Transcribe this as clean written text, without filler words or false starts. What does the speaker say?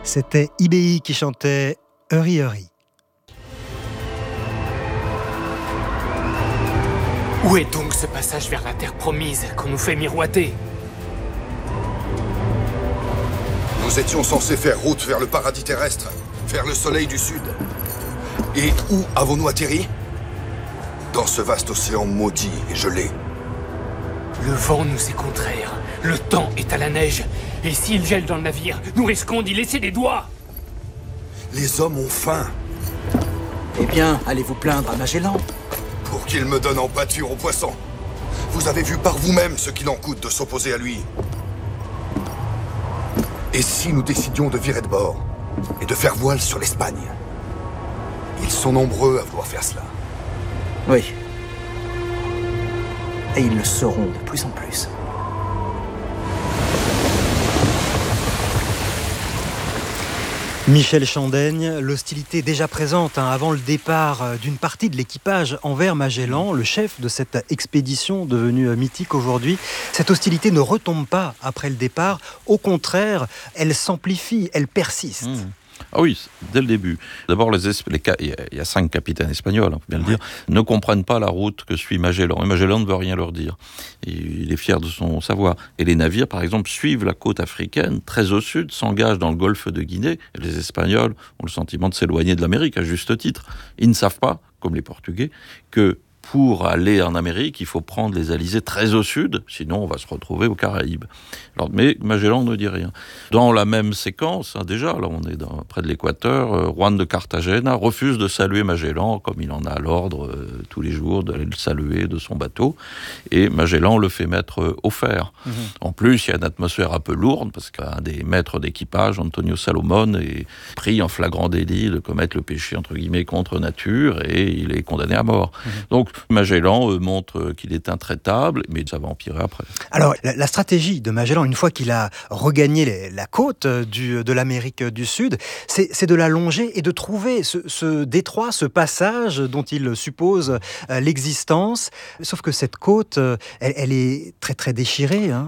C'était IBI qui chantait Hurry Hurry. Où est donc ce passage vers la terre promise qu'on nous fait miroiter ? Nous étions censés faire route vers le paradis terrestre, vers le soleil du sud. Et où avons-nous atterri ? Dans ce vaste océan maudit et gelé. Le vent nous est contraire, le temps est à la neige. Et s'il gèle dans le navire, nous risquons d'y laisser des doigts. Les hommes ont faim. Eh bien, allez vous plaindre à Magellan. Pour qu'il me donne en pâture aux poissons. Vous avez vu par vous-même ce qu'il en coûte de s'opposer à lui. Et si nous décidions de virer de bord et de faire voile sur l'Espagne ? Ils sont nombreux à vouloir faire cela. Oui. Et ils le seront de plus en plus. Michel Chandaigne, l'hostilité déjà présente avant le départ d'une partie de l'équipage envers Magellan, le chef de cette expédition devenue mythique aujourd'hui. Cette hostilité ne retombe pas après le départ, au contraire, elle s'amplifie, elle persiste. Ah oui, dès le début. D'abord, il y a 5 capitaines espagnols, on peut bien le dire, ne comprennent pas la route que suit Magellan. Et Magellan ne veut rien leur dire. Il est fier de son savoir. Et les navires, par exemple, suivent la côte africaine, très au sud, s'engagent dans le golfe de Guinée. Et les Espagnols ont le sentiment de s'éloigner de l'Amérique, à juste titre. Ils ne savent pas, comme les Portugais, que pour aller en Amérique, il faut prendre les alizés très au sud, sinon on va se retrouver aux Caraïbes. Alors, mais Magellan ne dit rien. Dans la même séquence, déjà, là on est près de l'équateur, Juan de Cartagena refuse de saluer Magellan, comme il en a l'ordre tous les jours d'aller le saluer de son bateau, et Magellan le fait mettre au fer. En plus, il y a une atmosphère un peu lourde, parce qu'un des maîtres d'équipage, Antonio Salomon, est pris en flagrant délit de commettre le péché, entre guillemets, contre nature, et il est condamné à mort. Donc, Magellan montre qu'il est intraitable, mais ça va empirer après. Alors, la stratégie de Magellan, une fois qu'il a regagné la côte de l'Amérique du Sud, c'est de la longer et de trouver ce détroit, ce passage dont il suppose l'existence. Sauf que cette côte, elle est très très déchirée.